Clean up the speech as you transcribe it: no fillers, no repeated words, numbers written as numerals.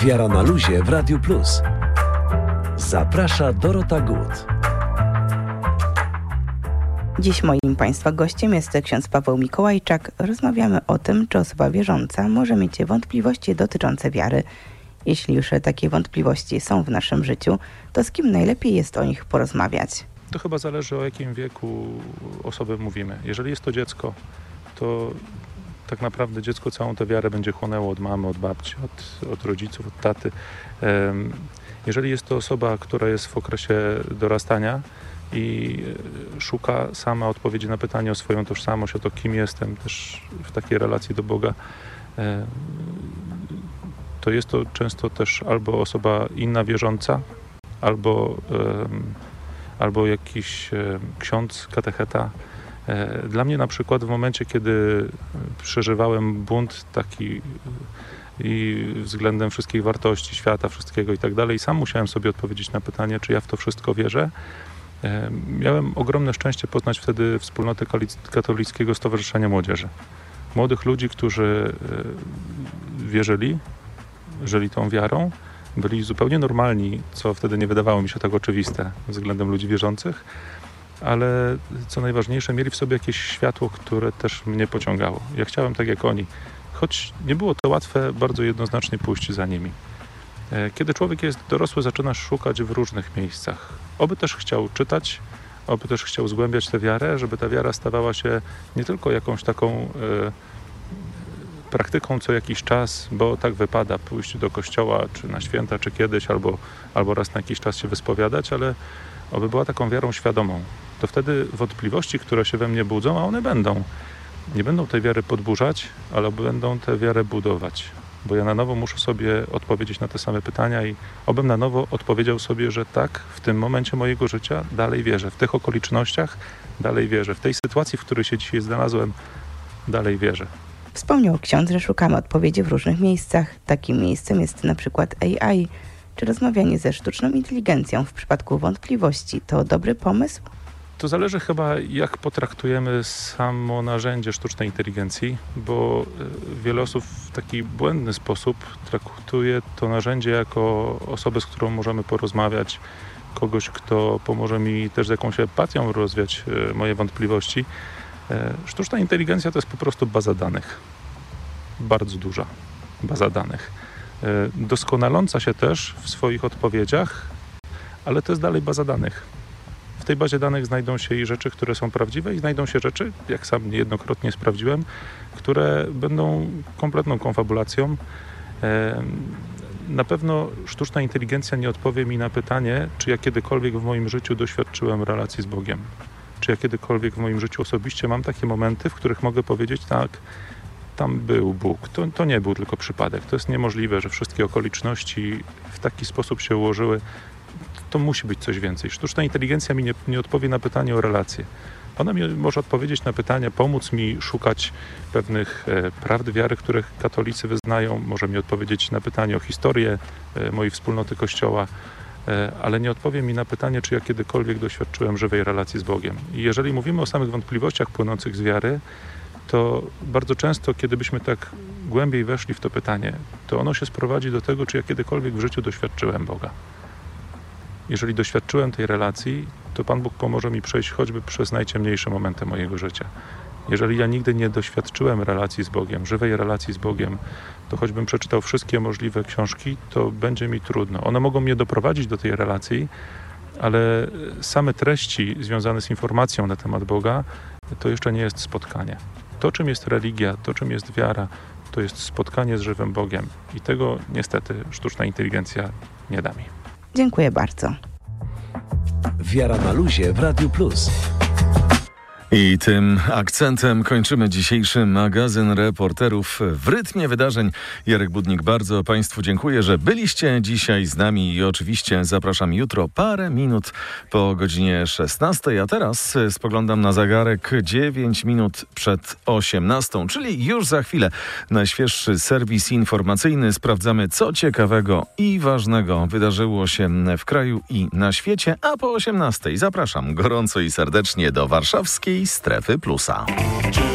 Wiara na luzie w Radiu Plus. Zaprasza Dorota Gut. Dziś moim Państwa gościem jest ksiądz Paweł Mikołajczak. Rozmawiamy o tym, czy osoba wierząca może mieć wątpliwości dotyczące wiary. Jeśli już takie wątpliwości są w naszym życiu, to z kim najlepiej jest o nich porozmawiać? To chyba zależy, o jakim wieku osoby mówimy. Jeżeli jest to dziecko, to tak naprawdę dziecko całą tę wiarę będzie chłonęło od mamy, od babci, od rodziców, od taty. Jeżeli jest to osoba, która jest w okresie dorastania i szuka sama odpowiedzi na pytanie o swoją tożsamość, o to, kim jestem, też w takiej relacji do Boga, to jest to często też albo osoba inna wierząca, albo jakiś ksiądz, katecheta. Dla mnie na przykład w momencie, kiedy przeżywałem bunt taki i względem wszystkich wartości świata, wszystkiego i tak dalej, sam musiałem sobie odpowiedzieć na pytanie, czy ja w to wszystko wierzę. Miałem ogromne szczęście poznać wtedy wspólnotę Katolickiego Stowarzyszenia Młodzieży. Młodych ludzi, którzy wierzyli, żyli tą wiarą, byli zupełnie normalni, co wtedy nie wydawało mi się tak oczywiste względem ludzi wierzących, ale co najważniejsze, mieli w sobie jakieś światło, które też mnie pociągało. Ja chciałem tak jak oni, choć nie było to łatwe, bardzo jednoznacznie pójść za nimi. Kiedy człowiek jest dorosły, zaczynasz szukać w różnych miejscach. Oby też chciał czytać, oby też chciał zgłębiać tę wiarę, żeby ta wiara stawała się nie tylko jakąś taką praktyką co jakiś czas, bo tak wypada pójść do kościoła, czy na święta, czy kiedyś, albo raz na jakiś czas się wyspowiadać, ale oby była taką wiarą świadomą. To wtedy wątpliwości, które się we mnie budzą, a one będą, nie będą tej wiary podburzać, ale będą tę wiarę budować. Bo ja na nowo muszę sobie odpowiedzieć na te same pytania i obym na nowo odpowiedział sobie, że tak, w tym momencie mojego życia dalej wierzę. W tych okolicznościach dalej wierzę. W tej sytuacji, w której się dzisiaj znalazłem, dalej wierzę. Wspomniał ksiądz, że szukamy odpowiedzi w różnych miejscach. Takim miejscem jest na przykład AI. Czy rozmawianie ze sztuczną inteligencją w przypadku wątpliwości to dobry pomysł? To zależy chyba, jak potraktujemy samo narzędzie sztucznej inteligencji, bo wiele osób w taki błędny sposób traktuje to narzędzie jako osobę, z którą możemy porozmawiać, kogoś, kto pomoże mi też z jakąś empatią rozwiać moje wątpliwości. Sztuczna inteligencja to jest po prostu baza danych. Bardzo duża baza danych. Doskonaląca się też w swoich odpowiedziach, ale to jest dalej baza danych. W tej bazie danych znajdą się i rzeczy, które są prawdziwe, i znajdą się rzeczy, jak sam niejednokrotnie sprawdziłem, które będą kompletną konfabulacją. Na pewno sztuczna inteligencja nie odpowie mi na pytanie, czy ja kiedykolwiek w moim życiu doświadczyłem relacji z Bogiem. Czy ja kiedykolwiek w moim życiu osobiście mam takie momenty, w których mogę powiedzieć, tak, tam był Bóg. To nie był tylko przypadek. To jest niemożliwe, że wszystkie okoliczności w taki sposób się ułożyły. To musi być coś więcej. Sztuczna inteligencja mi nie odpowie na pytanie o relacje. Ona mi może odpowiedzieć na pytanie, pomóc mi szukać pewnych prawd wiary, których katolicy wyznają. Może mi odpowiedzieć na pytanie o historię mojej wspólnoty Kościoła, ale nie odpowie mi na pytanie, czy ja kiedykolwiek doświadczyłem żywej relacji z Bogiem. I jeżeli mówimy o samych wątpliwościach płynących z wiary, to bardzo często, kiedy byśmy tak głębiej weszli w to pytanie, to ono się sprowadzi do tego, czy ja kiedykolwiek w życiu doświadczyłem Boga. Jeżeli doświadczyłem tej relacji, to Pan Bóg pomoże mi przejść choćby przez najciemniejsze momenty mojego życia. Jeżeli ja nigdy nie doświadczyłem relacji z Bogiem, żywej relacji z Bogiem, to choćbym przeczytał wszystkie możliwe książki, to będzie mi trudno. One mogą mnie doprowadzić do tej relacji, ale same treści związane z informacją na temat Boga, to jeszcze nie jest spotkanie. To, czym jest religia, to, czym jest wiara, to jest spotkanie z żywym Bogiem. I tego niestety sztuczna inteligencja nie da mi. Dziękuję bardzo. Wiara na luzie w Radiu Plus. I tym akcentem kończymy dzisiejszy magazyn reporterów w rytmie wydarzeń. Jarek Budnik, bardzo Państwu dziękuję, że byliście dzisiaj z nami i oczywiście zapraszam jutro parę minut po godzinie 16, a teraz spoglądam na zegarek 9 minut przed 18, czyli już za chwilę najświeższy serwis informacyjny. Sprawdzamy, co ciekawego i ważnego wydarzyło się w kraju i na świecie, a po 18 zapraszam gorąco i serdecznie do warszawskiej Strefy Plusa.